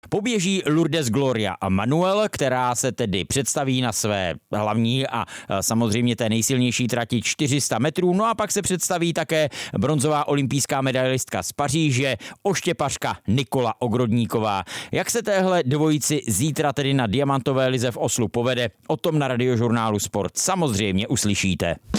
Poběží Lourdes Gloria a Manuel, která se tedy představí na své hlavní a samozřejmě té nejsilnější trati 400 metrů. No a pak se představí také bronzová olympijská medailistka z Paříže, oštěpařka Nikola Ogrodníková. Jak se téhle dvojici zítra tedy na diamantové lize v Oslu povede, o tom na Radiožurnálu Sport samozřejmě uslyšíte.